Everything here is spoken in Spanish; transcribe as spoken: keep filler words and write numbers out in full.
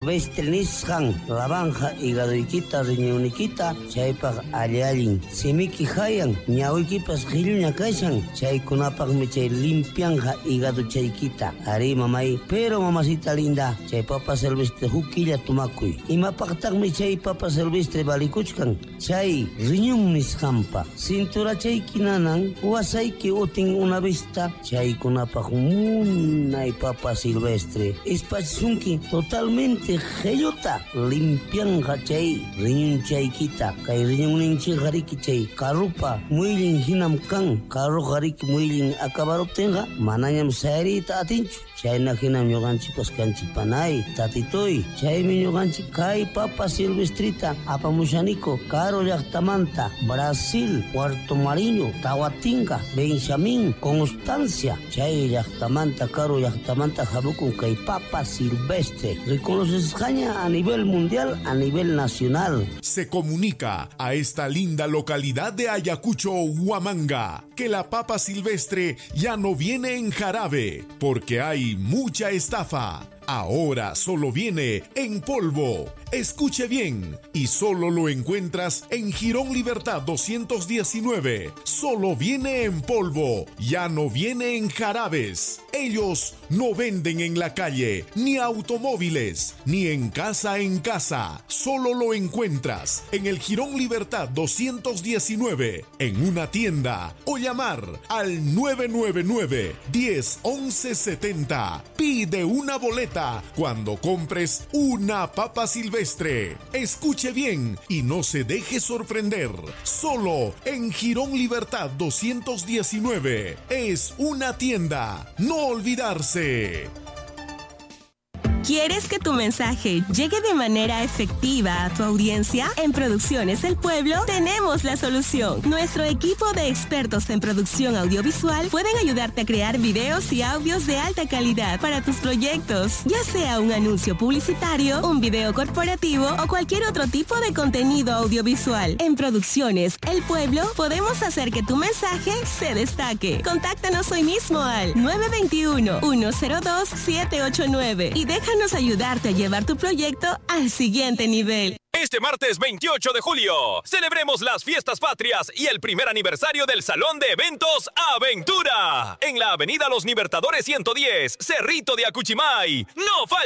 Silvestrenishan, Lavanja, Higadoikita, Riñoniquita, Chaypag Alialin, Simiki Hayan, Ñawikipas Gilña Kashan, Chaykunapag Meche Limpianja, Higado Chaykita, Ari Mamay, pero mamacita linda, Chay Papa Silvestre Juquilla Tumacuy, y Mapactag Mechay Papa Silvestre Balikuchkan, Chay Riñunis Hampa, Cintura Chay Kinanan, Wasay que utin una vista, Chay Kunapag Muna y Papa Silvestre, Espachunki, totalmente Geyota, Limpianja Chay, Riñun Chaykita, Kay Riñunin Chihariki Chay, Karupa, Muilin Hinam Kan, Karu Hariki Muilin Akabaruptenga, Manayam Sairita Atinchu, Chay Nahinam Yoganchi Pascanchi Panay, Tatitoy, Chay Miñoganchi Kai Papa Silvestrita, Apamushanico, Caro Yachtamanta, Brasil, Puerto Mariño, Tahuatinga, Benjamín, Constancia, Chay Yachtamanta, Caro Yachtamanta, Jabukun, Kai Papa Silvestre, reconoce España a nivel mundial, a nivel nacional. Se comunica a esta linda localidad de Ayacucho, Huamanga, que la papa silvestre ya no viene en jarabe, porque hay mucha estafa. Ahora solo viene en polvo. Escuche bien, y solo lo encuentras en Jirón Libertad doscientos diecinueve. Solo viene en polvo, ya no viene en jarabes. Ellos no venden en la calle, ni automóviles, ni en casa en casa. Solo lo encuentras en el Jirón Libertad doscientos diecinueve, en una tienda, o llamar al nueve nueve nueve, diez, once setenta. Pide una boleta cuando compres una papa silvestre. Escuche bien y no se deje sorprender. Solo en Jirón Libertad doscientos diecinueve. Es una tienda. No olvidarse. ¿Quieres que tu mensaje llegue de manera efectiva a tu audiencia? En Producciones El Pueblo tenemos la solución. Nuestro equipo de expertos en producción audiovisual pueden ayudarte a crear videos y audios de alta calidad para tus proyectos, ya sea un anuncio publicitario, un video corporativo o cualquier otro tipo de contenido audiovisual. En Producciones El Pueblo podemos hacer que tu mensaje se destaque. Contáctanos hoy mismo al nueve dos uno, uno cero dos, siete ocho nueve y déjanos ayudarte a llevar tu proyecto al siguiente nivel. Este martes veintiocho de julio, celebremos las fiestas patrias y el primer aniversario del Salón de Eventos Aventura. En la avenida Los Libertadores ciento diez, Cerrito de Acuchimay. No falta.